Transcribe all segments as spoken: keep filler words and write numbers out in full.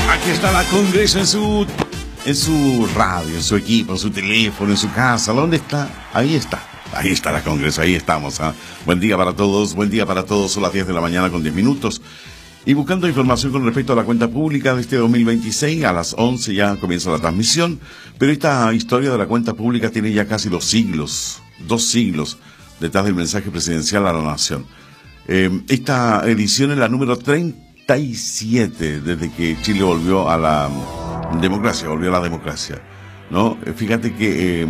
Aquí está la Congreso en su, en su radio, en su equipo, en su teléfono, en su casa. ¿Dónde está? Ahí está. Ahí está la Congreso, ahí estamos. ¿eh? Buen día para todos, buen día para todos. Son las diez de la mañana con diez minutos. Y buscando información con respecto a la cuenta pública de este dos mil veintiséis, a las once ya comienza la transmisión. Pero esta historia de la cuenta pública tiene ya casi dos siglos, dos siglos detrás del mensaje presidencial a la nación. Eh, esta edición es la número treinta y siete desde que Chile volvió a la democracia, volvió a la democracia, ¿no? Fíjate que eh,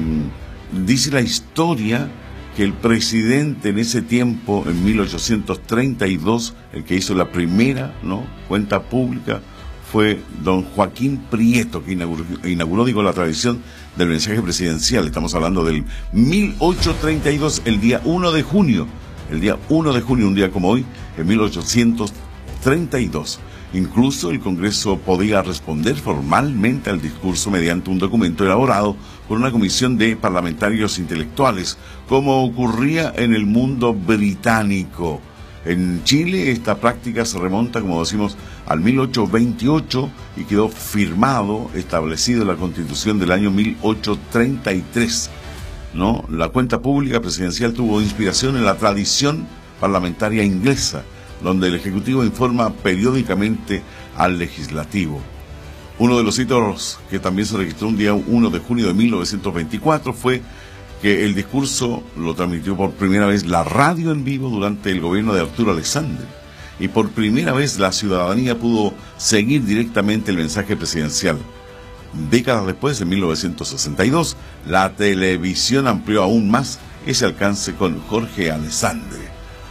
dice la historia que el presidente en ese tiempo, en mil ochocientos treinta y dos, el que hizo la primera, ¿no?, cuenta pública, fue don Joaquín Prieto, que inauguró, inauguró, digo, la tradición del mensaje presidencial. Estamos hablando del mil ochocientos treinta y dos, el día uno de junio, el día uno de junio, un día como hoy, en mil ochocientos treinta y dos. Incluso el Congreso podía responder formalmente al discurso mediante un documento elaborado por una comisión de parlamentarios intelectuales, como ocurría en el mundo británico. En Chile esta práctica se remonta, como decimos, al mil ochocientos veintiocho y quedó firmado, establecido en la Constitución del año mil ochocientos treinta y tres. ¿No? La cuenta pública presidencial tuvo inspiración en la tradición parlamentaria inglesa, donde el Ejecutivo informa periódicamente al Legislativo. Uno de los hitos que también se registró un día uno de junio de mil novecientos veinticuatro fue que el discurso lo transmitió por primera vez la radio en vivo durante el gobierno de Arturo Alessandri, y por primera vez la ciudadanía pudo seguir directamente el mensaje presidencial. Décadas después, en mil novecientos sesenta y dos, la televisión amplió aún más ese alcance con Jorge Alessandri.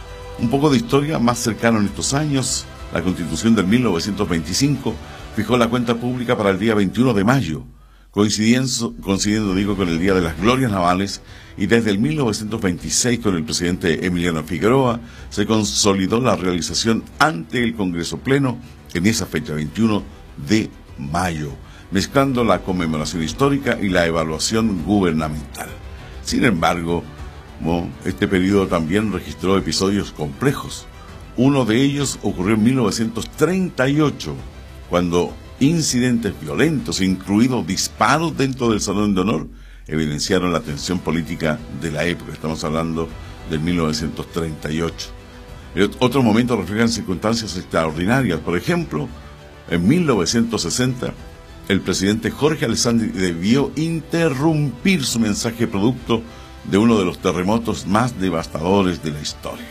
Un poco de historia más cercana en estos años. La Constitución del mil novecientos veinticinco fijó la cuenta pública para el día veintiuno de mayo, coincidiendo, coincidiendo digo, con el Día de las Glorias Navales, y desde el mil novecientos veintiséis, con el presidente Emiliano Figueroa, se consolidó la realización ante el Congreso Pleno en esa fecha, veintiuno de mayo, mezclando la conmemoración histórica y la evaluación gubernamental. Sin embargo, Bueno, este periodo también registró episodios complejos. Uno de ellos ocurrió en mil novecientos treinta y ocho, cuando incidentes violentos, incluidos disparos dentro del Salón de Honor, evidenciaron la tensión política de la época. Estamos hablando del mil novecientos treinta y ocho. Otros momentos reflejan circunstancias extraordinarias. Por ejemplo, en mil novecientos sesenta, el presidente Jorge Alessandri debió interrumpir su mensaje producto de uno de los terremotos más devastadores de la historia.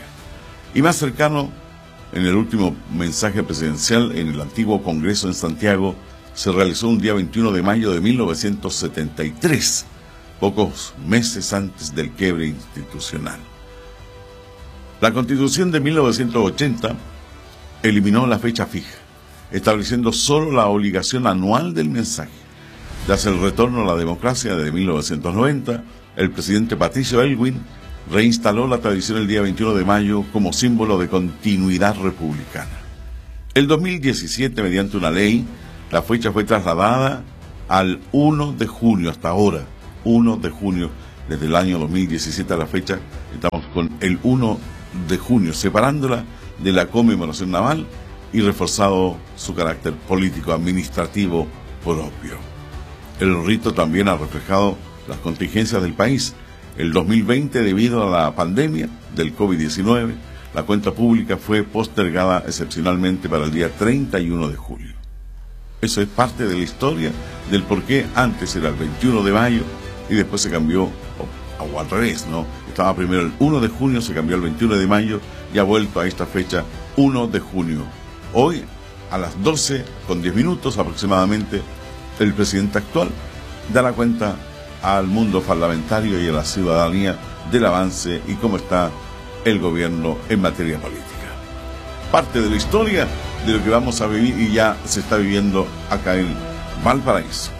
Y más cercano, en el último mensaje presidencial en el antiguo Congreso en Santiago, se realizó un día veintiuno de mayo de mil novecientos setenta y tres, pocos meses antes del quiebre institucional. La Constitución de mil novecientos ochenta eliminó la fecha fija, estableciendo solo la obligación anual del mensaje. Tras el retorno a la democracia de mil novecientos noventa, el presidente Patricio Aylwin reinstaló la tradición el día veintiuno de mayo como símbolo de continuidad republicana. El dos mil diecisiete, mediante una ley, la fecha fue trasladada al uno de junio, hasta ahora, uno de junio, desde el año dos mil diecisiete a la fecha, estamos con el uno de junio, separándola de la conmemoración naval y reforzado su carácter político-administrativo propio. El rito también ha reflejado las contingencias del país. El dos mil veinte, debido a la pandemia del COVID diecinueve, la cuenta pública fue postergada excepcionalmente para el día treinta y uno de julio. Eso es parte de la historia del por qué antes era el veintiuno de mayo y después se cambió, o, o al revés, ¿no? Estaba primero el uno de junio, se cambió al veintiuno de mayo y ha vuelto a esta fecha uno de junio. Hoy, a las doce con diez minutos aproximadamente, el presidente actual da la cuenta al mundo parlamentario y a la ciudadanía del avance y cómo está el gobierno en materia política. Parte de la historia de lo que vamos a vivir y ya se está viviendo acá en Valparaíso.